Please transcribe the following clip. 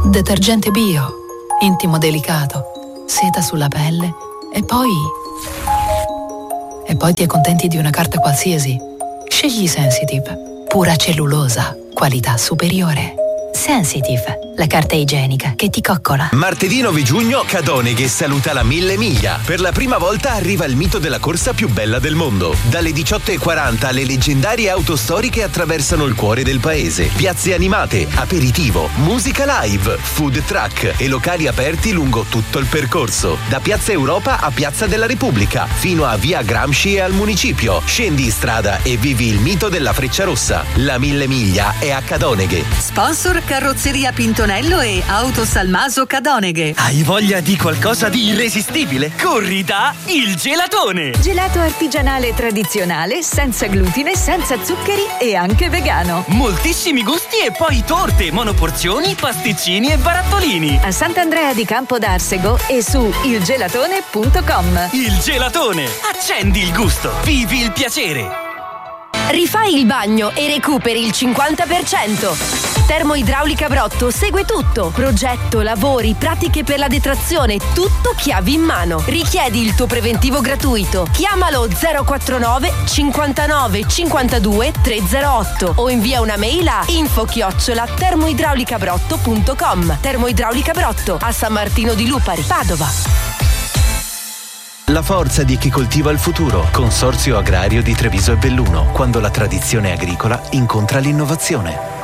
Detergente bio, intimo delicato, seta sulla pelle e poi ti accontenti di una carta qualsiasi. Scegli Sensitive, pura cellulosa, qualità superiore. Sensitive, la carta igienica che ti coccola. Martedì 9 giugno Cadoneghe saluta la 1000 miglia. Per la prima volta arriva il mito della corsa più bella del mondo. Dalle 18:40 le leggendarie auto storiche attraversano il cuore del paese. Piazze animate, aperitivo, musica live, food truck e locali aperti lungo tutto il percorso. Da Piazza Europa a Piazza della Repubblica, fino a Via Gramsci e al municipio. Scendi in strada e vivi il mito della Frecciarossa. La 1000 miglia è a Cadoneghe. Sponsor Carrozzeria Pintonello e Auto Salmaso Cadoneghe. Hai voglia di qualcosa di irresistibile? Corri da Il Gelatone! Gelato artigianale tradizionale, senza glutine, senza zuccheri e anche vegano. Moltissimi gusti e poi torte, monoporzioni, pasticcini e barattolini. A Sant'Andrea di Campo d'Arsego e su ilgelatone.com. Il Gelatone! Accendi il gusto, vivi il piacere! Rifai il bagno e recuperi il 50%. Termoidraulica Brotto segue tutto. Progetto, lavori, pratiche per la detrazione, tutto chiavi in mano. Richiedi il tuo preventivo gratuito. Chiamalo 049 59 52 308 o invia una mail a info@termoidraulicabrotto.com. Termoidraulica Brotto a San Martino di Lupari, Padova. La forza di chi coltiva il futuro. Consorzio Agrario di Treviso e Belluno. Quando la tradizione agricola incontra l'innovazione.